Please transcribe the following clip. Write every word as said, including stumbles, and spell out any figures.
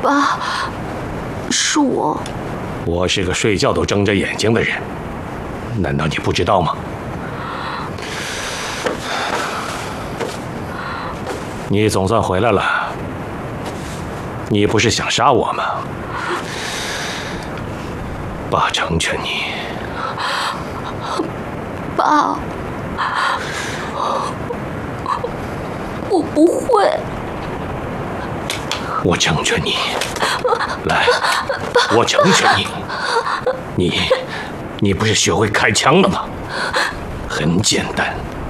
爸，是我。 我是个睡觉都睁着眼睛的人，难道你不知道吗？你总算回来了。你不是想杀我吗？爸成全你。 爸，我不会。 我成全你，来，我成全你。你，你不是学会开枪了吗？很简单。